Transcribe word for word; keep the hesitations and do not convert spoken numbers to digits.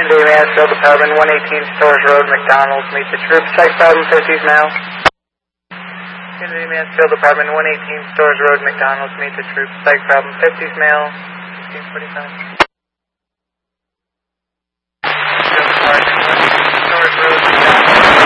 Kennedy Mansfield Department, one eighteen Stores Road, McDonald's. Meet the troops. Site problem fifties now. Kennedy Mansfield Department, one eighteen Stores Road, McDonald's. Meet the troops. Site problem fifties mail. fifteen forty-five.